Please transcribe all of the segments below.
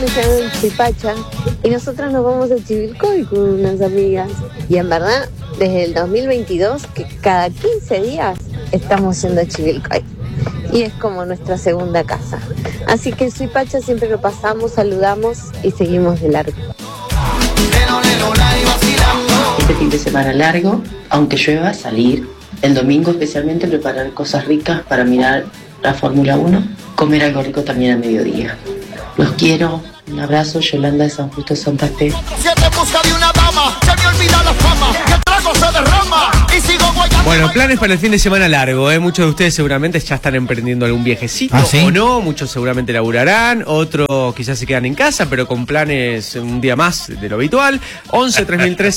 me llamo Suipacha y nosotras nos vamos a Chivilcoy con unas amigas. Y en verdad, desde el 2022, que cada 15 días estamos yendo a Chivilcoy. Y es como nuestra segunda casa. Así que Suipacha siempre lo pasamos, saludamos y seguimos de largo. Este fin de semana largo, aunque llueva, salir. El domingo especialmente preparar cosas ricas para mirar la Fórmula 1. Comer algo rico también a mediodía. Los quiero. Un abrazo, Yolanda de San Justo, Santa Fe. Bueno, planes para el fin de semana largo, ¿eh? Muchos de ustedes seguramente ya están emprendiendo algún viajecito, ¿sí? O no, muchos seguramente laburarán, otros quizás se quedan en casa, pero con planes un día más de lo habitual. 11 3003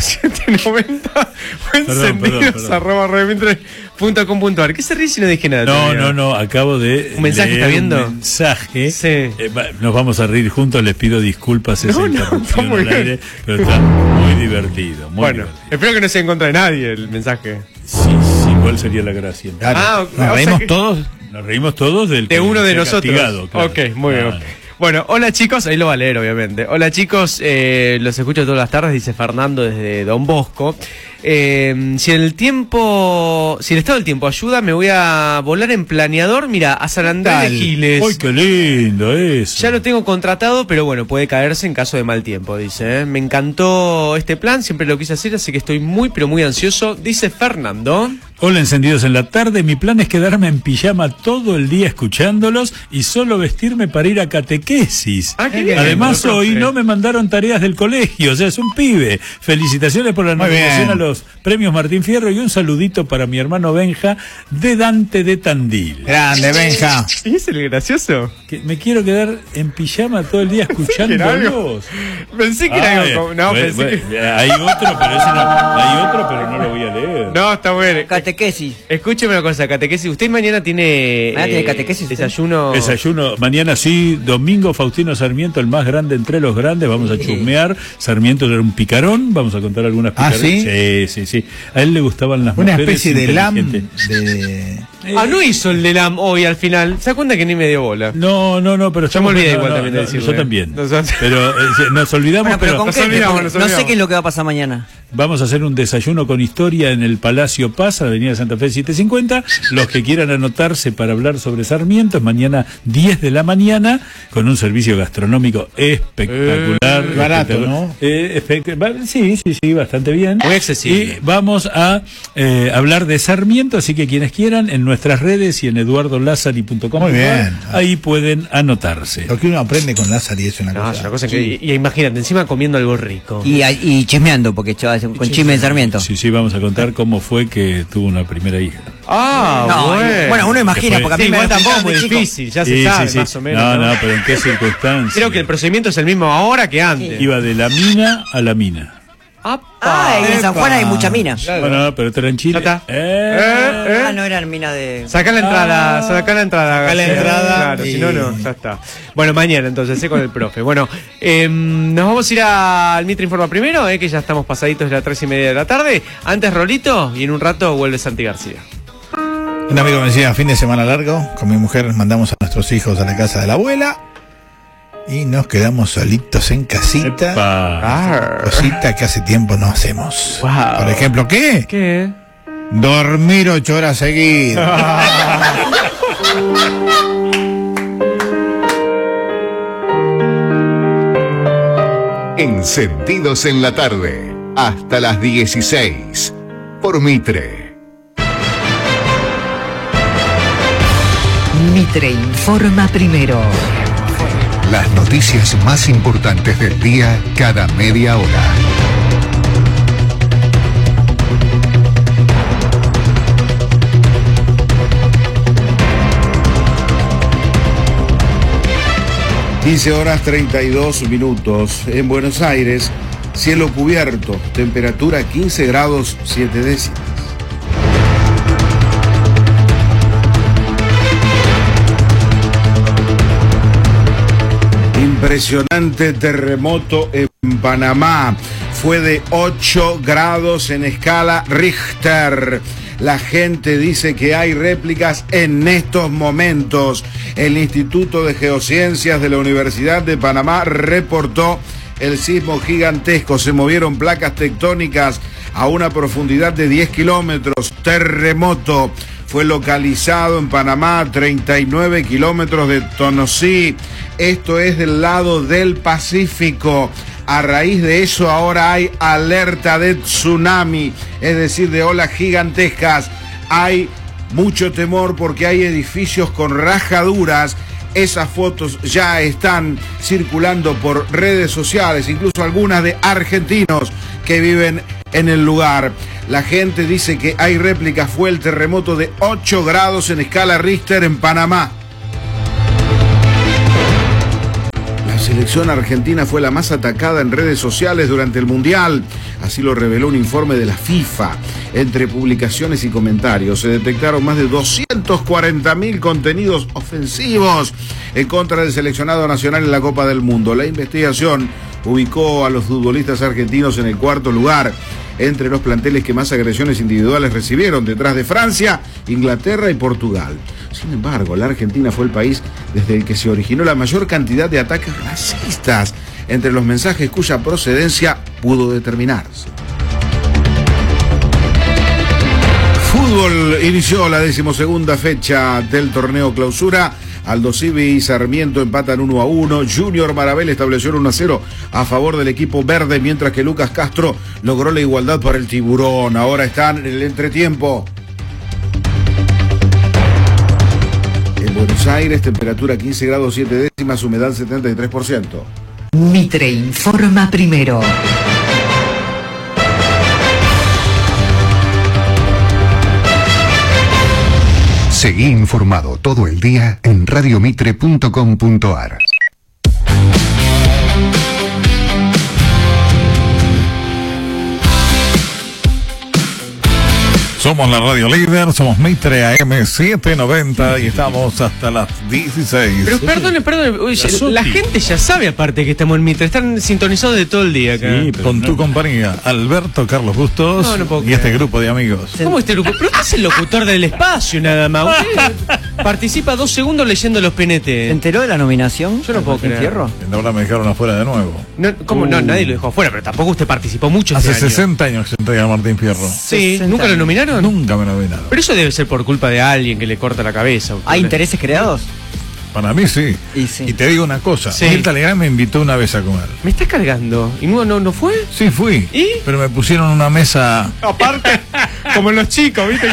0790 o encendidos @redmintre.com.ar. ¿Qué se ríe si no dije nada? No, acabo de ¿Un mensaje está viendo? Un mensaje. Sí. Nos vamos a reír juntos, les pido disculpas esa interrupción al aire, pero está muy divertido. Espero que no sea en contra de nadie el mensaje. Sí, ¿cuál sería la gracia? Claro. ¿Nos reímos todos? Nos reímos todos de uno de nosotros. Castigado, claro. Ok, muy bien. Bueno, hola chicos, ahí lo va a leer obviamente. Hola chicos, los escucho todas las tardes, dice Fernando desde Don Bosco. Si el estado del tiempo ayuda, me voy a volar en planeador, mira, a San Andrés de Giles. ¡Ay, qué lindo eso! Ya lo tengo contratado, pero bueno, puede caerse en caso de mal tiempo, dice. Me encantó este plan, siempre lo quise hacer, así que estoy muy, pero muy ansioso, dice Fernando. Hola, encendidos en la tarde. Mi plan es quedarme en pijama todo el día escuchándolos y solo vestirme para ir a catequesis. Qué bien. Además, hoy no me mandaron tareas del colegio, o sea, es un pibe. Felicitaciones por la nominación a los premios Martín Fierro y un saludito para mi hermano Benja de Dante de Tandil. Grande, Benja. ¿Y es el gracioso? Que me quiero quedar en pijama todo el día escuchándolos. Pensé que era algo. No, pensé que... Hay otro, pero no lo voy a leer. No, está bueno. Catequesis. Escúcheme una cosa, catequesis. Usted mañana tiene... ¿Tiene catequesis? Desayuno. Mañana sí, domingo Faustino Sarmiento, el más grande entre los grandes. Vamos a chusmear. Sarmiento era un picarón. Vamos a contar algunas picarones. ¿Sí? Sí. A él le gustaban las una mujeres. Una especie de lam no hizo el de lam hoy al final. ¿Se da cuenta que ni me dio bola? No, pero yo me olvidé igual también de decirlo. Yo también. Pero nos olvidamos. Bueno, pero nos olvidamos. No sé qué es lo que va a pasar mañana. Vamos a hacer un desayuno con historia en el Palacio Paz, Avenida Santa Fe 750. Los que quieran anotarse para hablar sobre Sarmiento, es mañana 10 de la mañana, con un servicio gastronómico espectacular. Barato, ¿no? Sí, bastante bien. Muy accesible. Y vamos a hablar de Sarmiento, así que quienes quieran, en nuestras redes y en eduardolazari.com. Muy bien. Ahí pueden anotarse. Lo que uno aprende con Lázari es una cosa. Es una cosa increíble. Y imagínate, encima comiendo algo rico. Y chismeando, porque chaval, con chisme de Sarmiento. Sí, vamos a contar cómo fue que tuvo una primera hija. Bueno, uno imagina, porque a mí igual me tampoco es muy difícil, ya se sabe más o menos. No, pero ¿en qué circunstancias? Creo que el procedimiento es el mismo ahora que antes. Iba de la mina a la mina. En San Juan hay mucha mina. Bueno, pero era en Chile. Ya está. No eran minas de... Sacá la entrada, Sacá la entrada. Claro, y... si no, ya está. Bueno, mañana entonces, con el profe. Bueno, nos vamos a ir al Mitre Informa primero, que ya estamos pasaditos de las 3:30 de la tarde. Antes Rolito, y en un rato vuelve Santi García. Un amigo me decía, fin de semana largo, con mi mujer mandamos a nuestros hijos a la casa de la abuela y nos quedamos solitos en casita. Cosita que hace tiempo no hacemos. Wow. Por ejemplo, ¿qué? Dormir 8 horas seguidas. Encendidos en la tarde, hasta las 16, por Mitre. Mitre informa primero. Las noticias más importantes del día cada media hora. horas 32 minutos. En Buenos Aires, cielo cubierto, temperatura 15 grados 7 décimas. Impresionante terremoto en Panamá. Fue de 8 grados en escala Richter. La gente dice que hay réplicas en estos momentos. El Instituto de Geociencias de la Universidad de Panamá reportó el sismo gigantesco. Se movieron placas tectónicas a una profundidad de 10 kilómetros. Terremoto. Fue localizado en Panamá a 39 kilómetros de Tonosí. Esto es del lado del Pacífico. A raíz de eso ahora hay alerta de tsunami, es decir, de olas gigantescas. Hay mucho temor porque hay edificios con rajaduras. Esas fotos ya están circulando por redes sociales, incluso algunas de argentinos que viven en el lugar. La gente dice que hay réplicas. Fue el terremoto de 8 grados en escala Richter en Panamá. La selección argentina fue la más atacada en redes sociales durante el Mundial. Así lo reveló un informe de la FIFA. Entre publicaciones y comentarios se detectaron más de 240.000 contenidos ofensivos en contra del seleccionado nacional en la Copa del Mundo. La investigación ubicó a los futbolistas argentinos en el 4º lugar entre los planteles que más agresiones individuales recibieron, detrás de Francia, Inglaterra y Portugal. Sin embargo, la Argentina fue el país desde el que se originó la mayor cantidad de ataques racistas, entre los mensajes cuya procedencia pudo determinarse. Fútbol inició la 12ª fecha del torneo clausura. Aldosivi y Sarmiento empatan 1-1. Junior Marabel estableció 1-0 a favor del equipo verde, mientras que Lucas Castro logró la igualdad para el Tiburón. Ahora están en el entretiempo. En Buenos Aires, temperatura 15 grados 7 décimas, humedad 73%. Mitre informa primero. Seguí informado todo el día en radiomitre.com.ar. Somos la radio líder, somos Mitre AM 790 y estamos hasta las 16. Pero perdone, oye, la gente ya sabe aparte que estamos en Mitre, están sintonizados de todo el día acá. Sí, con tu compañía, Alberto Carlos Bustos y este grupo de amigos. ¿Cómo este grupo? Pero usted es el locutor del espacio nada más. Usted participa 2 segundos leyendo los PNT. ¿Se enteró de la nominación? Yo no puedo creer. Fierro? Ahora me dejaron afuera de nuevo. No, ¿cómo no? Nadie lo dejó afuera, pero tampoco usted participó mucho Hace este año. 60 años que se entrega Martín Fierro. Sí, ¿nunca lo nominaron? Nunca me nominaron. Pero eso debe ser por culpa de alguien que le corta la cabeza. ¿Hay intereses creados? Para mí sí. Y te digo una cosa, Mirta Legrand me invitó una vez a comer. ¿Me estás cargando? ¿Y no fue? Sí, fui. ¿Y? Pero me pusieron una mesa... Aparte, como los chicos, ¿viste?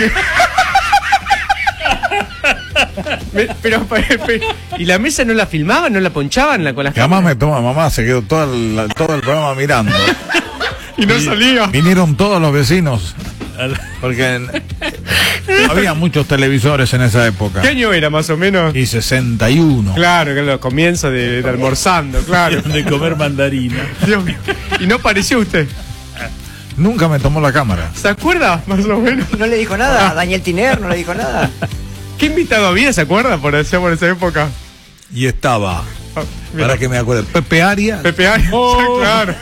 Pero, ¿y la mesa no la filmaban, no la ponchaban con las cámaras? Mamá se quedó todo el programa mirando. Y no salía. Vinieron todos los vecinos. Porque había muchos televisores en esa época. ¿Qué año era más o menos? Y 61. Claro, que los comienzos de almorzando, claro. De comer mandarina. Dios mío. ¿Y no apareció usted? Nunca me tomó la cámara. ¿Se acuerda? Más o menos. ¿No le dijo nada? ¿A Daniel Tiner no le dijo nada? ¿Qué invitado había, se acuerda, por esa época? Y estaba, para que me acuerde, Pepe Arias. Pepe Arias, claro.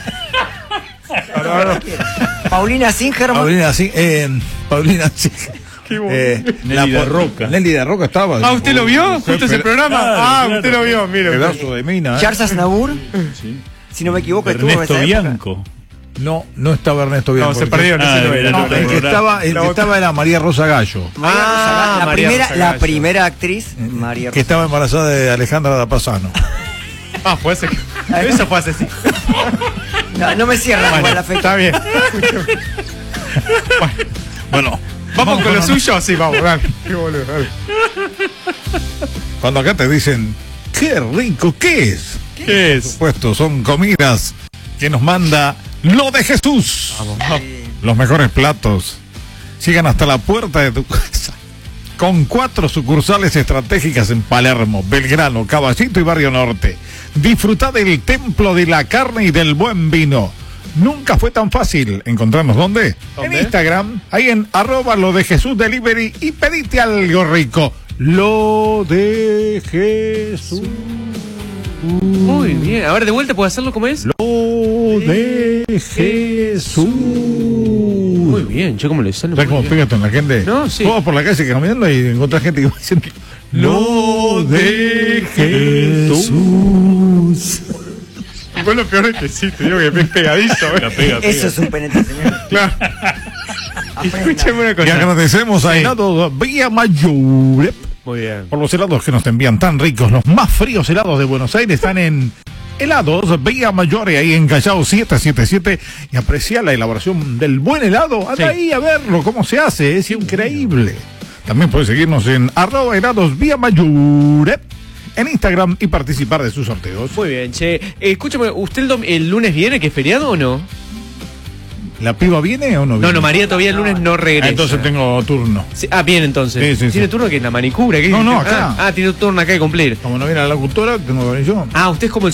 Paulina Singerman. Paulina Singerman. Nelly de Roca. Nelly de Roca estaba. Ah, ¿usted lo vio? ¿Justo ese programa? Usted lo vio, mire. Pedazo de mina. Charles Nabur. Sí. Si no me equivoco, Ernesto Bianco. No estaba Ernesto Bianco. No, se perdió, el que estaba era María Rosa Gallo. La primera actriz, María Rosa. Que estaba embarazada de Alejandra Dapasano. Fue ese. Eso fue hace. No me cierra la fecha. Está bien. Bueno. ¿Vamos con lo suyo? Sí, vamos, dale. Qué boludo, dale. Cuando acá te dicen, qué rico, ¿qué es? ¿Qué es? Por supuesto, son comidas que nos manda Lo de Jesús. Vamos. Los mejores platos llegan hasta la puerta de tu casa. Con 4 sucursales estratégicas en Palermo, Belgrano, Caballito y Barrio Norte. Disfruta del templo de la carne y del buen vino. Nunca fue tan fácil encontrarnos. ¿Dónde? En Instagram, ahí en @LoDeJesúsDelivery y pedite algo rico. Lo de Jesús. Muy bien. A ver, de vuelta, ¿puedo hacerlo como es? Lo de Jesús. Muy bien, che, ¿cómo le sale? ¿Sabes cómo pega con la gente? No, sí. Vos vas por la calle caminando y encontrás gente que va diciendo: lo de Jesús. Y vos lo peor es que sí, te digo que es pegadizo. Pega. Eso es un penete, señor. Claro. Escúchame una Y cosa. agradecemos a Helados Vía Mayor. Muy bien. Por los helados que nos envían tan ricos. Los más fríos helados de Buenos Aires están en Helados Vía Mayor, y ahí en Callao 777. Y aprecia la elaboración del buen helado. Anda ahí a verlo, cómo se hace. Es increíble. También puede seguirnos en @helados Vía Mayor en Instagram y participar de sus sorteos. Muy bien, che. Escúchame, ¿usted el lunes viene, que es feriado o no? ¿La piba viene o no viene? No, María todavía el lunes no regresa. Entonces tengo turno. Sí, bien, entonces. Sí. ¿Tiene turno que en la manicura? No, acá. Tiene turno acá que cumplir. Como no viene la locutora, tengo que venir yo. Usted es como el